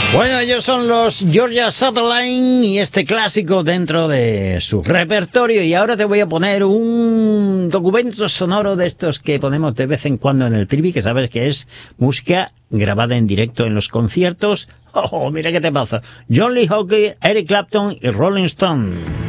Bueno, ellos son los Georgia Sutherland y este clásico dentro de su repertorio. Y ahora te voy a poner un documento sonoro de estos que ponemos de vez en cuando en el Trivi, que sabes que es música grabada en directo en los conciertos. ¡Oh, mira qué te pasa! John Lee Hooker, Eric Clapton y Rolling Stone.